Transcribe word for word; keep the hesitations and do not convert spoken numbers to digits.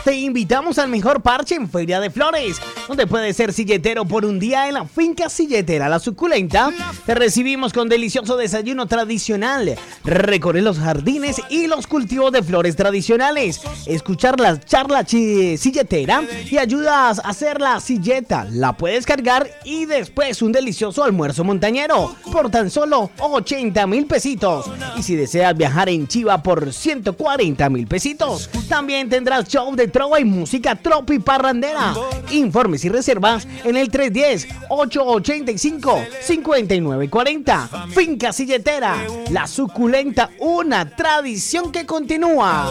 te invitamos al mejor parche en Feria de Flores, donde puedes ser silletero por un día en la finca silletera La Suculenta. Te recibimos con delicioso desayuno tradicional, recorrer los jardines y los cultivos de flores tradicionales, escuchar la charla chi- silletera y ayudas a hacer la silleta. La puedes cargar y después un delicioso almuerzo montañero por tan solo ochenta mil pesitos. Y si deseas viajar en Chiva por ciento cuarenta mil pesitos, también tendrás show de trova y música tropi parrandera. Informes y reservas en el tres uno cero, ocho ocho cinco, cinco nueve cuatro cero. Finca Silletera La Suculenta, una tradición que continúa.